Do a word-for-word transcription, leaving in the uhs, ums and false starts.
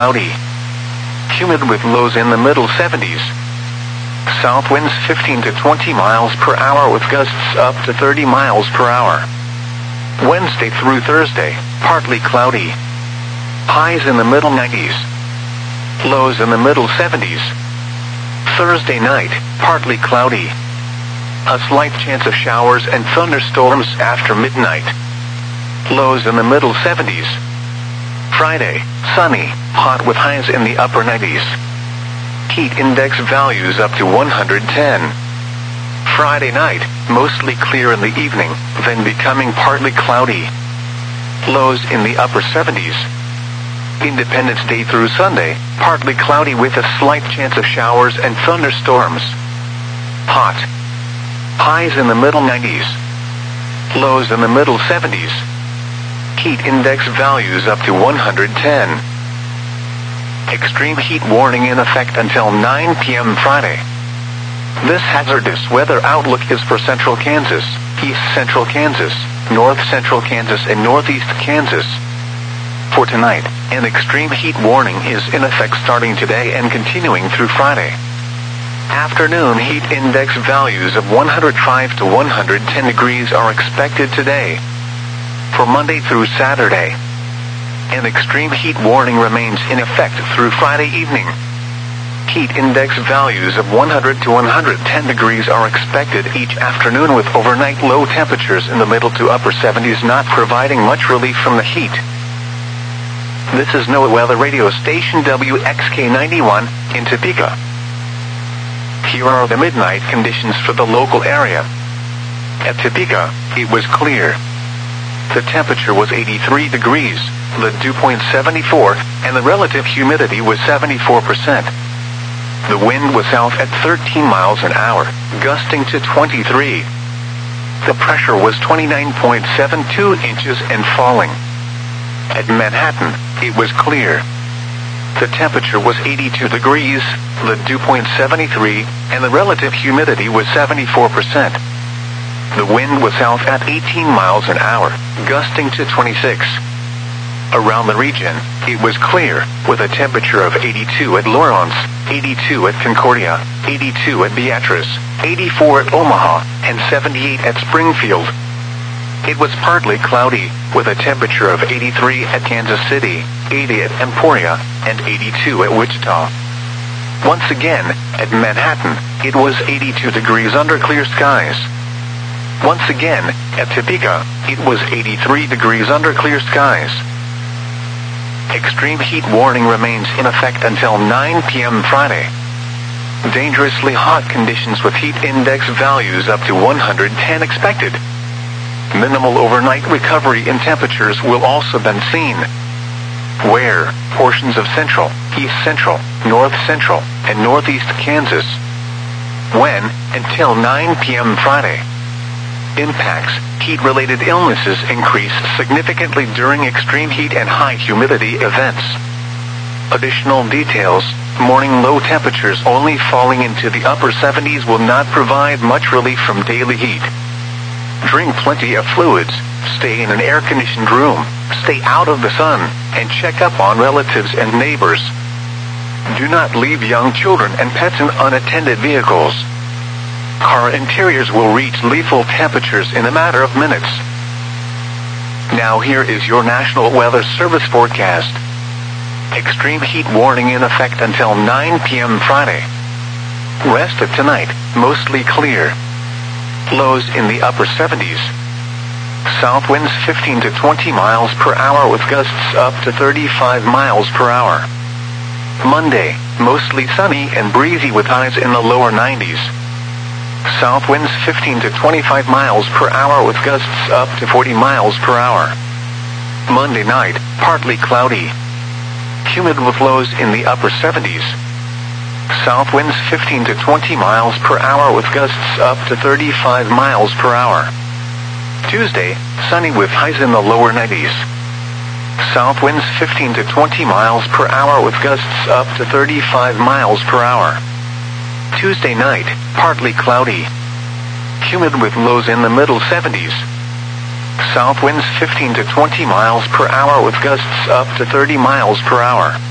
cloudy. Humid with lows in the middle seventies. South winds fifteen to twenty miles per hour with gusts up to thirty miles per hour. Wednesday through Thursday, partly cloudy. Highs in the middle nineties. Lows in the middle seventies. Thursday night, partly cloudy. A slight chance of showers and thunderstorms after midnight. Lows in the middle seventies. Friday, sunny, hot with highs in the upper nineties. Heat index values up to one hundred ten. Friday night, mostly clear in the evening, then becoming partly cloudy. Lows in the upper seventies. Independence Day through Sunday, partly cloudy with a slight chance of showers and thunderstorms. Hot. Highs in the middle nineties. Lows in the middle seventies. Heat index values up to one hundred ten. Extreme heat warning in effect until nine p.m. Friday. This hazardous weather outlook is for central Kansas, east central Kansas, north central Kansas and northeast Kansas. For tonight, an extreme heat warning is in effect starting today and continuing through Friday. Afternoon heat index values of one hundred five to one hundred ten degrees are expected today. For Monday through Saturday, an extreme heat warning remains in effect through Friday evening. Heat index values of one hundred to one hundred ten degrees are expected each afternoon with overnight low temperatures in the middle to upper seventies not providing much relief from the heat. This is NOAA Weather Radio Station W X K ninety-one in Topeka. Here are the midnight conditions for the local area. At Topeka, it was clear. The temperature was eighty-three degrees, the dew point seventy-four, and the relative humidity was seventy-four percent. The wind was south at thirteen miles an hour, gusting to twenty-three. The pressure was twenty-nine point seven two inches and falling. At Manhattan, it was clear. The temperature was eighty-two degrees, the dew point seventy-three, and the relative humidity was seventy-four percent. The wind was south at eighteen miles an hour, gusting to twenty-six. Around the region, it was clear, with a temperature of eighty-two at Lawrence, eighty-two at Concordia, eighty-two at Beatrice, eighty-four at Omaha, and seventy-eight at Springfield. It was partly cloudy, with a temperature of eighty-three at Kansas City, eighty at Emporia, and eighty-two at Wichita. Once again, at Manhattan, it was eighty-two degrees under clear skies. Once again, at Topeka, it was eighty-three degrees under clear skies. Extreme heat warning remains in effect until nine p.m. Friday. Dangerously hot conditions with heat index values up to one hundred ten expected. Minimal overnight recovery in temperatures will also be seen. Where portions of central, east central, north central, and northeast Kansas. When until nine p.m. Friday. Impacts, heat-related illnesses increase significantly during extreme heat and high humidity events. Additional details, morning low temperatures only falling into the upper seventies will not provide much relief from daily heat. Drink plenty of fluids, stay in an air-conditioned room, stay out of the sun, and check up on relatives and neighbors. Do not leave young children and pets in unattended vehicles. Car interiors will reach lethal temperatures in a matter of minutes. Now here is your National Weather Service forecast. Extreme heat warning in effect until nine p.m. Friday. Rest of tonight, mostly clear. Lows in the upper seventies. South winds fifteen to twenty miles per hour with gusts up to thirty-five miles per hour. Monday, mostly sunny and breezy with highs in the lower nineties. South winds fifteen to twenty-five miles per hour with gusts up to forty miles per hour. Monday night, partly cloudy. Humid with lows in the upper seventies. South winds fifteen to twenty miles per hour with gusts up to thirty-five miles per hour. Tuesday, sunny with highs in the lower nineties. South winds fifteen to twenty miles per hour with gusts up to thirty-five miles per hour. Tuesday night, partly cloudy. Humid with lows in the middle seventies. South winds fifteen to twenty miles per hour with gusts up to thirty miles per hour.